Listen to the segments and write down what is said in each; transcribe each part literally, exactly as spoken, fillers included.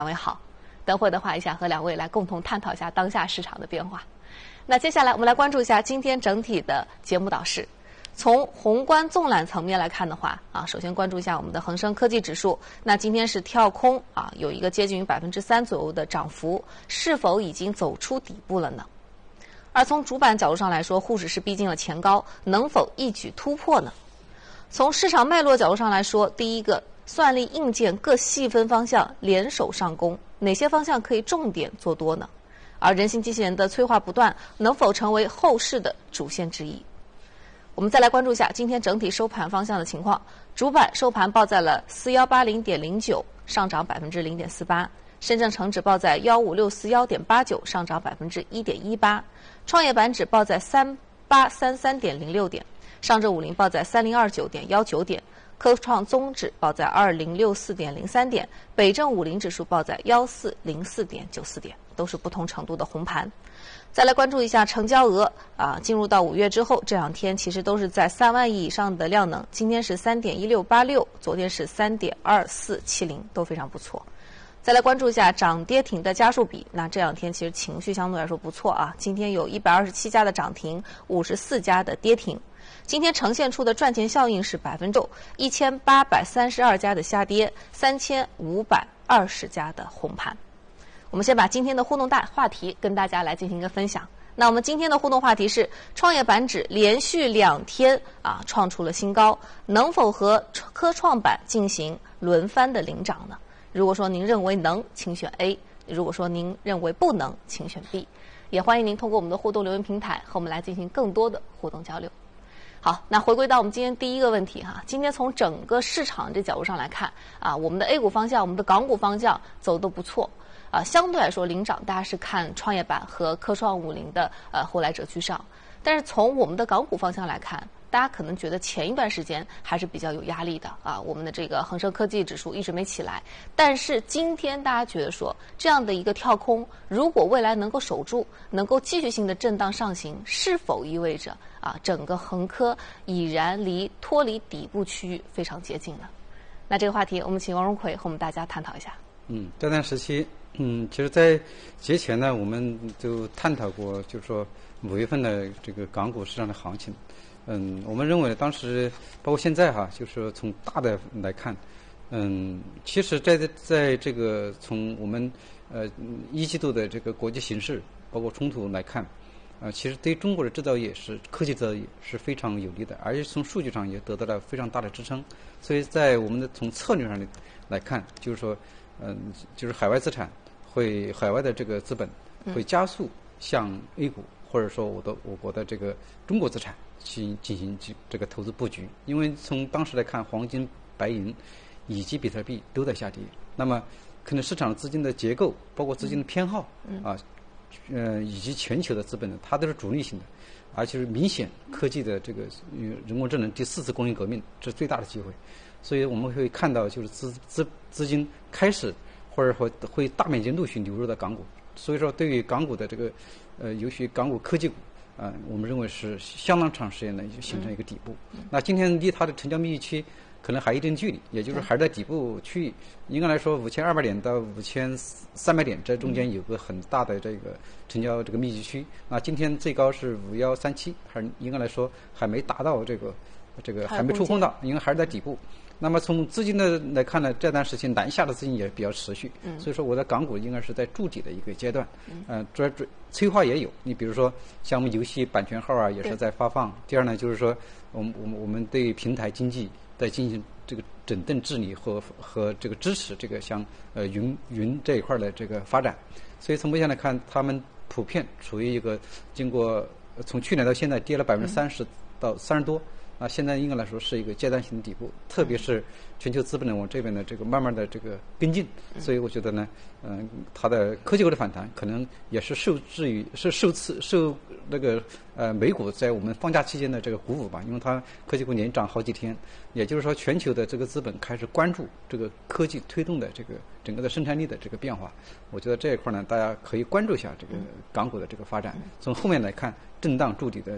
两位好，等会儿的话，也想和两位来共同探讨一下当下市场的变化。那接下来我们来关注一下今天整体的节目导势。从宏观纵览层面来看的话，啊，首先关注一下我们的恒生科技指数。那今天是跳空啊，有一个接近于百分之三左右的涨幅，是否已经走出底部了呢？而从主板角度上来说，沪指是逼近了前高，能否一举突破呢？从市场脉络角度上来说，第一个，算力硬件各细分方向联手上攻，哪些方向可以重点做多呢？而人形机器人的催化不断，能否成为后市的主线之一？我们再来关注一下今天整体收盘方向的情况。主板收盘报在了四幺八零点零九，上涨百分之零点四八。深圳成指报在幺五六四幺点八九，上涨百分之一点一八。创业板指报在三八三三点零六点，上证五零报在三零二九点幺九点。科创综指报在二零六四点零三点，北证五零指数报在幺四零四点九四点，都是不同程度的红盘。再来关注一下成交额啊，进入到五月之后，这两天其实都是在三万亿以上的量能。今天是三点一六八六，昨天是三点二四七零，都非常不错。再来关注一下涨跌停的家数比，那这两天其实情绪相对来说不错啊。今天有一百二十七家的涨停，五十四家的跌停。今天呈现出的赚钱效应是百分之一千八百三十二家的下跌，三千五百二十家的红盘。我们先把今天的互动大话题跟大家来进行一个分享。那我们今天的互动话题是：创业板指连续两天啊创出了新高，能否和科创板进行轮番的领涨呢？如果说您认为能，请选 A； 如果说您认为不能，请选 B。也欢迎您通过我们的互动留言平台和我们来进行更多的互动交流。好，那回归到我们今天第一个问题哈，今天从整个市场这角度上来看啊，我们的 A 股方向、我们的港股方向走得不错啊，相对来说领涨大家是看创业板和科创五零的呃后来者居上，但是从我们的港股方向来看，大家可能觉得前一段时间还是比较有压力的啊，我们的这个恒生科技指数一直没起来，但是今天大家觉得说这样的一个跳空，如果未来能够守住，能够继续性的震荡上行，是否意味着啊整个恒科已然离脱离底部区域非常接近了？那这个话题我们请王荣奎和我们大家探讨一下。 嗯，这段时期，嗯，其实，在节前呢，我们就探讨过，就是说五月份的这个港股市场的行情。嗯，我们认为当时包括现在哈，就是说从大的来看，嗯，其实在在这个从我们呃一季度的这个国际形势包括冲突来看，啊、呃，其实对中国的制造业是科技制造业是非常有利的，而且从数据上也得到了非常大的支撑。所以在我们的从策略上来看，就是说，嗯、呃，就是海外资产会海外的这个资本会加速向 A 股。或者说我的我国的这个中国资产去进行这个投资布局，因为从当时来看，黄金、白银以及比特币都在下跌，那么可能市场资金的结构，包括资金的偏好啊，呃，以及全球的资本呢，它都是主力性的，而且是明显科技的这个人工智能第四次工业革命这是最大的机会，所以我们会看到就是资资资金开始或者说会大面积陆续流入到港股。所以说，对于港股的这个，呃，尤其港股科技股，啊、呃，我们认为是相当长时间的就形成一个底部。嗯、那今天离它的成交密集区可能还有一定距离，也就是还在底部区域。应该来说，五千二百点到五千三百点这中间有个很大的这个成交这个密集区。那今天最高是五幺三七，还应该来说还没达到这个这个还没触碰到，应该还是在底部。那么从资金的来看呢，这段时间南下的资金也比较持续，嗯、所以说我的港股应该是在筑底的一个阶段，嗯，呃，主要主催化也有，你比如说像我们游戏版权号啊也是在发放。第二呢，就是说我们我们我们对平台经济在进行这个整顿治理和和这个支持这个像呃云云这一块的这个发展，所以从目前来看，他们普遍处于一个经过从去年到现在跌了百分之三十到三十多。那现在应该来说是一个阶段性的底部，特别是全球资本呢往这边的这个慢慢的这个跟进，所以我觉得呢，嗯、呃，它的科技股的反弹可能也是受制于是受次受那个呃美股在我们放假期间的这个鼓舞吧，因为它科技股连涨好几天，也就是说全球的这个资本开始关注这个科技推动的这个整个的生产力的这个变化，我觉得这一块呢，大家可以关注一下这个港股的这个发展。从后面来看，震荡筑底的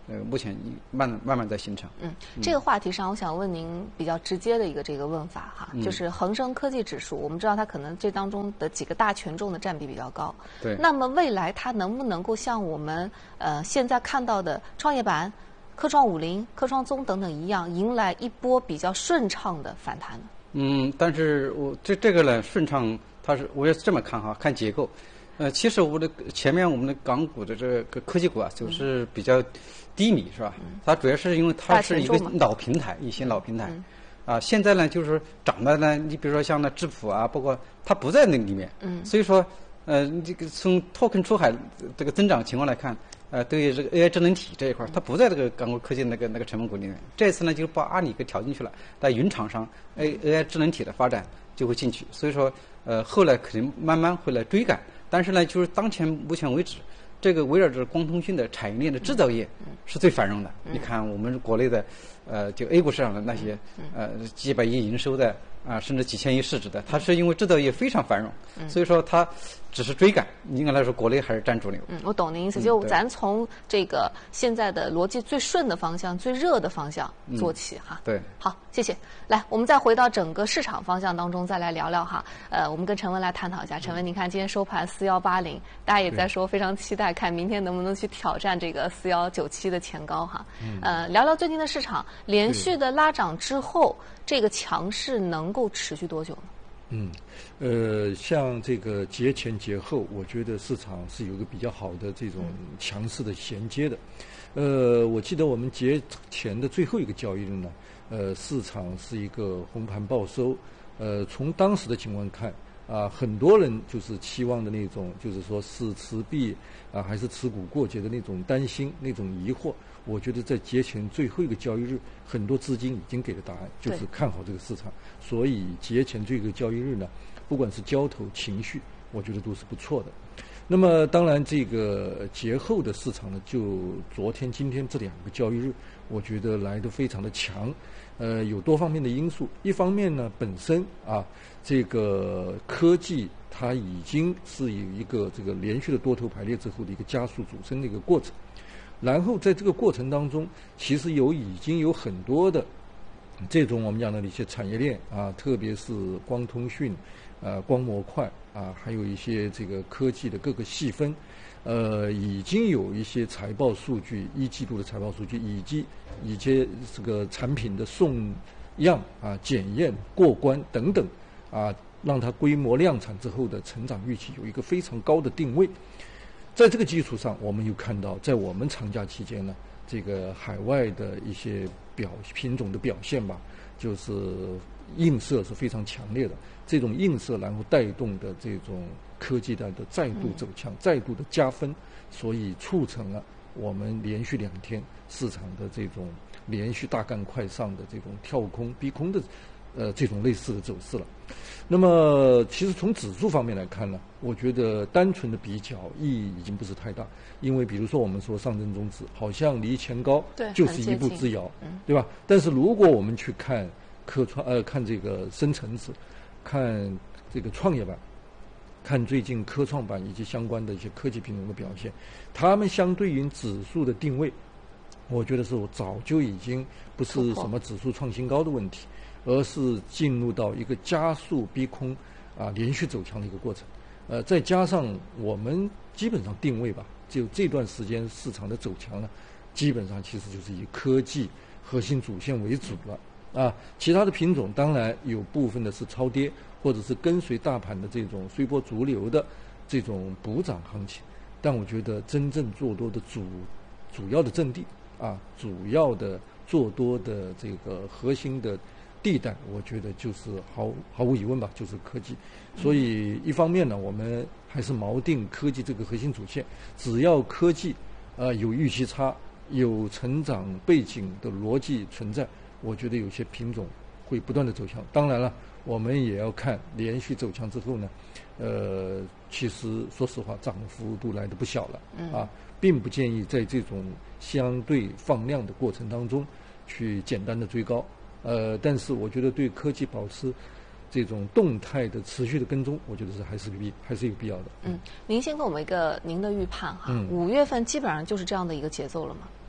呃，目前慢慢慢在形成。 嗯，这个话题上，我想问您比较直接的一个这个问法哈，嗯、就是恒生科技指数，我们知道它可能这当中的几个大权重的占比比较高。 对。 那么未来它能不能够像我们呃现在看到的创业板、科创五零、科创综等等一样，迎来一波比较顺畅的反弹呢？ 嗯，但是我这这个呢，顺畅，它是我也是这么看哈，看结构。呃，其实我的前面我们的港股的这个科技股啊，就是比较低迷，是吧？它主要是因为它是一个老平台，一些老平台。啊，现在呢，就是涨的呢，你比如说像那智谱啊，包括它不在那里面。嗯。所以说，呃，这个从 token 出海这个增长情况来看，呃，对于这个 A I 智能体这一块，它不在这个港股科技那个那个成分股里面。这次呢，就是把阿里给调进去了，在云厂商 A A I 智能体的发展就会进去。所以说，呃，后来肯定慢慢会来追赶。但是呢，就是当前目前为止，这个围绕着光通讯的产业链的制造业是最繁荣的。嗯、你看我们国内的，呃，就 A 股市场的那些，呃，几百亿营收的啊，甚至几千亿市值的，它是因为制造业非常繁荣，嗯、所以说它只是追赶。应该来说，国内还是占主流。 嗯，我懂您意思，就咱从这个现在的逻辑最顺的方向、最热的方向做起、嗯、哈。 对， 好，谢谢。来，我们再回到整个市场方向当中，再来聊聊哈。呃，我们跟陈文来探讨一下。陈文，您看今天收盘四幺八零，大家也在说非常期待，看明天能不能去挑战这个四幺九七的前高哈。嗯。呃，聊聊最近的市场，连续的拉涨之后，这个强势能够持续多久呢？ 嗯，呃，像这个节前节后，我觉得市场是有一个比较好的这种强势的衔接的。呃，我记得我们节前的最后一个交易日呢，呃，市场是一个红盘报收。呃，从当时的情况看，啊，很多人就是期望的那种，就是说是持币啊，还是持股过节的那种担心、那种疑惑。我觉得在节前最后一个交易日，很多资金已经给了答案，就是看好这个市场。所以节前这个交易日呢，不管是交投情绪，我觉得都是不错的。那么当然，这个节后的市场呢，就昨天、今天这两个交易日，我觉得来得非常的强。呃，有多方面的因素。一方面呢，本身啊，这个科技它已经是有一个这个连续的多头排列之后的一个加速主升的一个过程。然后在这个过程当中，其实有已经有很多的这种我们讲的一些产业链啊，特别是光通讯、啊光模块啊，还有一些这个科技的各个细分，呃，已经有一些财报数据，一季度的财报数据，以及一些这个产品的送样啊、检验过关等等啊，让它规模量产之后的成长预期有一个非常高的定位。在这个基础上，我们又看到，在我们长假期间呢，这个海外的一些表品种的表现吧，就是映射是非常强烈的。这种映射，然后带动的这种科技带的再度走强，嗯、再度的加分，所以促成了我们连续两天市场的这种连续大干快上的这种跳空逼空的呃这种类似的走势了。那么其实从指数方面来看呢，我觉得单纯的比较意义已经不是太大，因为比如说我们说上证综指好像离前高就是一步之遥，对吧？但是如果我们去看科创呃看这个深成指，看这个创业板，看最近科创板以及相关的一些科技品种的表现，他们相对于指数的定位，我觉得是我早就已经不是什么指数创新高的问题，而是进入到一个加速逼空啊连续走强的一个过程。呃，再加上我们基本上定位吧，就这段时间市场的走强呢，基本上其实就是以科技核心主线为主了。啊，其他的品种当然有部分的是超跌，或者是跟随大盘的这种随波逐流的这种补涨行情，但我觉得真正做多的主主要的阵地啊，主要的做多的这个核心的地带，我觉得就是毫毫无疑问吧，就是科技。所以一方面呢，我们还是锚定科技这个核心主线，只要科技呃有预期差，有成长背景的逻辑存在，我觉得有些品种会不断的走强。当然了，我们也要看连续走强之后呢，呃，其实说实话，涨幅度来得不小了，啊，并不建议在这种相对放量的过程当中去简单的追高。呃，但是我觉得对科技保持这种动态的持续的跟踪，我觉得是还是必还是有必要的。 嗯，您先给我们一个您的预判哈，嗯、五月份基本上就是这样的一个节奏了吗？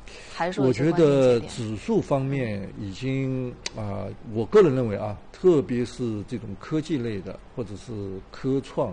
还是说我觉得指数方面已经啊、呃，我个人认为啊，特别是这种科技类的或者是科创